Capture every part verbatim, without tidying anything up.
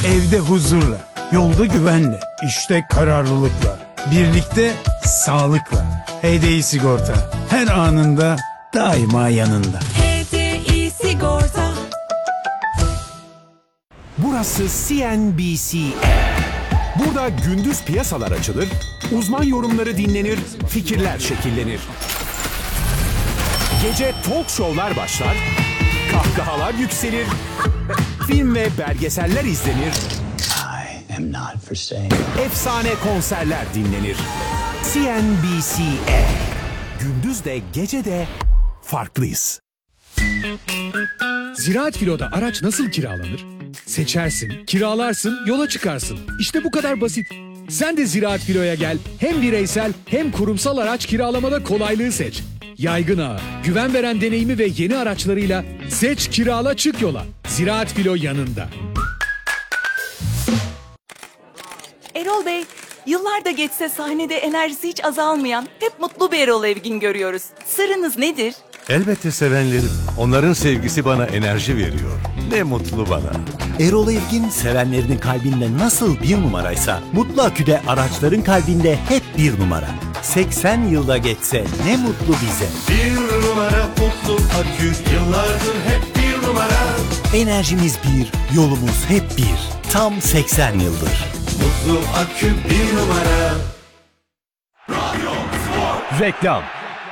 Evde huzurla, yolda güvenle, işte kararlılıkla, birlikte sağlıkla. H D I Sigorta her anında daima yanında. H D I Sigorta. Burası C N B C. Burada gündüz piyasalar açılır, uzman yorumları dinlenir, fikirler şekillenir. Gece talk show'lar başlar, kahkahalar yükselir, film ve belgeseller izlenir. I am not for sale. Efsane konserler dinlenir. C N B C. Gündüz de gece de farklıyız. Ziraat Filo'da araç nasıl kiralanır? Seçersin, kiralarsın, yola çıkarsın. İşte bu kadar basit. Sen de Ziraat Filo'ya gel. Hem bireysel hem kurumsal araç kiralamada kolaylığı seç. Yaygın ağı, güven veren deneyimi ve yeni araçlarıyla seç, kirala, çık yola. Ziraat Filo yanında. Erol Bey, yıllar da geçse sahnede enerjisi hiç azalmayan, hep mutlu bir Erol Evgin görüyoruz. Sırrınız nedir? Elbette sevenlerim. Onların sevgisi bana enerji veriyor. Ne mutlu bana. Erol Evgin sevenlerinin kalbinde nasıl bir numaraysa Mutlu Akü'de araçların kalbinde hep bir numara. seksen yılda geçse ne mutlu bize. Bir numara Mutlu Akü, yıllardır hep bir numara. Enerjimiz bir, yolumuz hep bir. Tam seksen yıldır. Mutlu Akü bir numara. Reklam.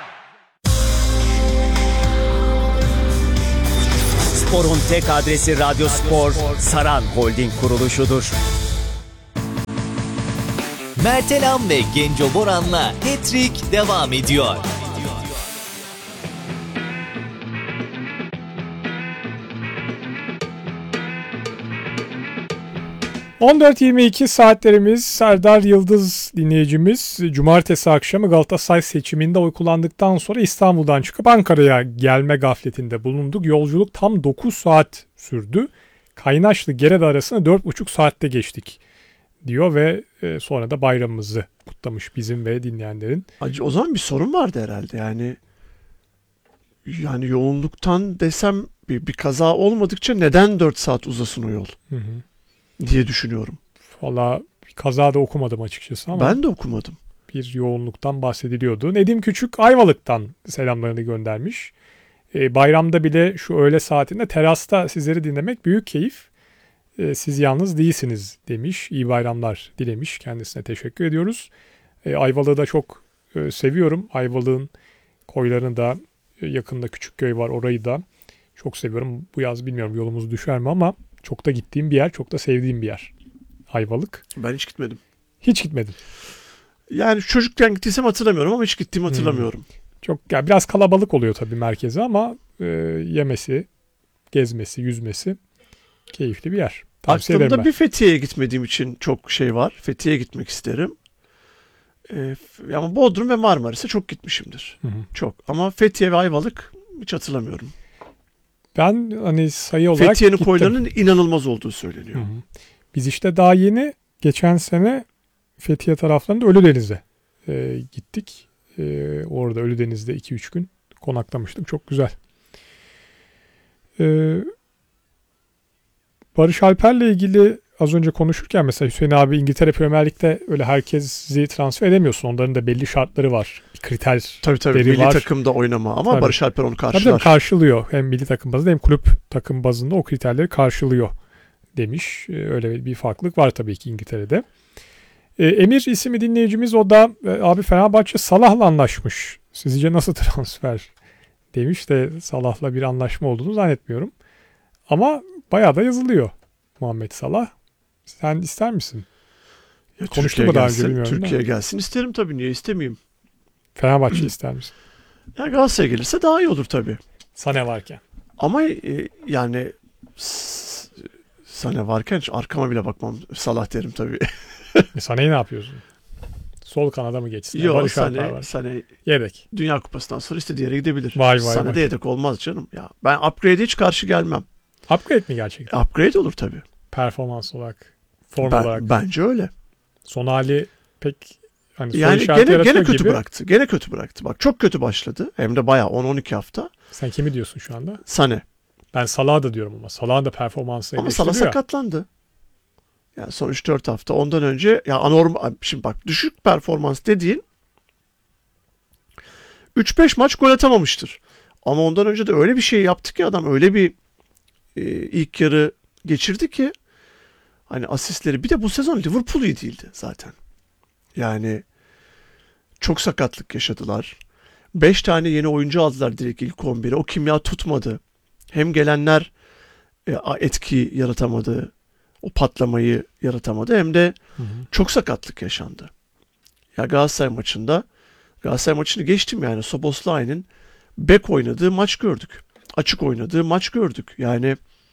Spor'un tek adresi Radyo Spor, Saran Holding kuruluşudur. Mertelam ve Genco Boran'la Hat-Trick devam ediyor. on dört yirmi iki saatlerimiz. Serdar Yıldız dinleyicimiz cumartesi akşamı Galatasaray seçiminde oy kullandıktan sonra İstanbul'dan çıkıp Ankara'ya gelme gafletinde bulunduk. Yolculuk tam dokuz saat sürdü. Kaynaşlı Gerede arasında dört buçuk saatte geçtik diyor ve sonra da bayramımızı kutlamış bizim ve dinleyenlerin. Acı, o zaman bir sorun vardı herhalde yani. Yani yoğunluktan desem bir, bir kaza olmadıkça neden dört saat uzasın o yol? Hı hı. Diye düşünüyorum. Valla bir kaza da okumadım açıkçası ama. Ben de okumadım. Bir yoğunluktan bahsediliyordu. Nedim Küçük Ayvalık'tan selamlarını göndermiş. Ee, bayramda bile şu öğle saatinde terasta sizleri dinlemek büyük keyif. Ee, siz yalnız değilsiniz demiş. İyi bayramlar dilemiş. Kendisine teşekkür ediyoruz. Ee, Ayvalık'ı da çok e, seviyorum. Ayvalık'ın koylarını da e, yakında Küçükköy var, orayı da çok seviyorum. Bu yaz bilmiyorum yolumuz düşer mi ama çok da gittiğim bir yer, çok da sevdiğim bir yer. Ayvalık. Ben hiç gitmedim. Hiç gitmedim. Yani çocukken gittiysem hatırlamıyorum ama hiç gittiğimi hatırlamıyorum. Hmm. Çok ya biraz kalabalık oluyor tabii merkezi ama e, yemesi, gezmesi, yüzmesi keyifli bir yer. Tavsiye ederim ben. Aklımda bir Fethiye'ye gitmediğim için çok şey var. Fethiye'ye gitmek isterim. Ee, ama Bodrum ve Marmaris'e çok gitmişimdir. Hı hı. Çok. Ama Fethiye ve Ayvalık hiç hatırlamıyorum. Ben hani sayı olarak Fethiye'nin gittim. Koylarının inanılmaz olduğu söyleniyor. Hı hı. Biz işte daha yeni geçen sene Fethiye taraflarında Ölüdeniz'e e, gittik. E, orada Ölüdeniz'de iki üç gün konaklamıştık. Çok güzel. E, Barış Alper'le ilgili az önce konuşurken mesela Hüseyin abi İngiltere Premier Lig'de öyle herkesi transfer edemiyorsun. Onların da belli şartları var. Bir kriter tabii tabii milli var. Takımda oynama ama tabii. Barış Alper onu karşılar. Tabii karşılıyor. Hem milli takım bazında hem kulüp takım bazında o kriterleri karşılıyor demiş. Öyle bir farklılık var tabii ki İngiltere'de. Emir isimli dinleyicimiz o da abi Fenerbahçe Salah'la anlaşmış. Sizce nasıl transfer demiş de Salah'la bir anlaşma olduğunu zannetmiyorum. Ama bayağı da yazılıyor Muhammed Salah. Sen ister misin? Ya Konuştuk mu daha önce bilmiyorum. Türkiye'ye gelsin isterim tabii. Niye istemeyeyim? Fenerbahçe ister misin? Ya Galatasaray gelirse daha iyi olur tabii. Sane varken. Ama e, yani Sane varken hiç arkama bile bakmam. Salah derim tabii. e, Sane'yi ne yapıyorsun? Sol kanada mı geçsin? Yok Sane, Sane yedek. Dünya Kupası'ndan sonra istediği yere gidebilir. Vay vay Sane vay. de yedek olmaz canım. Ya ben upgrade'e hiç karşı gelmem. Upgrade mi gerçekten? Upgrade olur tabii. Performans olarak, form ben, olarak. Bence öyle. Son hali pek hani yani gene, gene kötü gibi. bıraktı. Gene kötü bıraktı. Bak çok kötü başladı. Hem de bayağı on on iki hafta. Sen kimi diyorsun şu anda? Sane. Ben Salah'ı da diyorum ama Salah'ın da performansı ama Salah sakatlandı. Yani son üç dört hafta. Ondan önce ya anormal, şimdi bak düşük performans dediğin üç beş maç gol atamamıştır. Ama ondan önce de öyle bir şey yaptı ki adam, öyle bir e, ilk yarı geçirdi ki hani asistleri, bir de bu sezon Liverpool iyi değildi zaten. Yani çok sakatlık yaşadılar. beş tane yeni oyuncu aldılar direkt ilk on bire. O kimya tutmadı. Hem gelenler e, etki yaratamadı. O patlamayı yaratamadı. Hem de hı hı. çok sakatlık yaşandı. Ya Galatasaray maçında, Galatasaray maçını geçtim yani, Szoboszlai'nin bek oynadığı maç gördük. Açık oynadığı maç gördük. Yani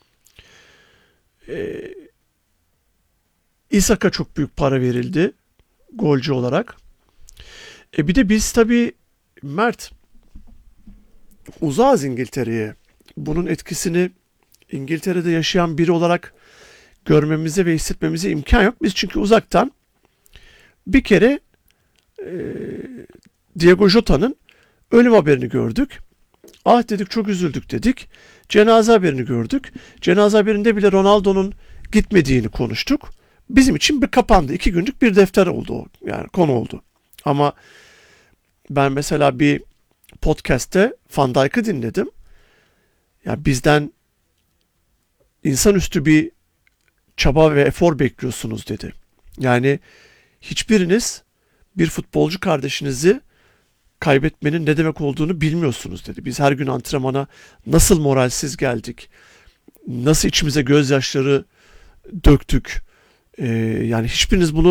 e, İshak'a çok büyük para verildi golcü olarak. E bir de biz tabii Mert uzağız İngiltere'ye. Bunun etkisini İngiltere'de yaşayan biri olarak görmemize ve hissetmemize imkan yok. Biz çünkü uzaktan bir kere e, Diego Jota'nın ölüm haberini gördük. Ah dedik, çok üzüldük dedik. Cenaze haberini gördük. Cenaze haberinde bile Ronaldo'nun gitmediğini konuştuk. Bizim için bir kapandı. İki günlük bir defter oldu o. Yani konu oldu. Ama ben mesela bir podcast'te Van Dijk'ı dinledim. Ya bizden insanüstü bir çaba ve efor bekliyorsunuz dedi. Yani hiçbiriniz bir futbolcu kardeşinizi kaybetmenin ne demek olduğunu bilmiyorsunuz dedi. Biz her gün antrenmana nasıl moralsiz geldik, nasıl içimize gözyaşları döktük. Ee, yani hiçbiriniz bunu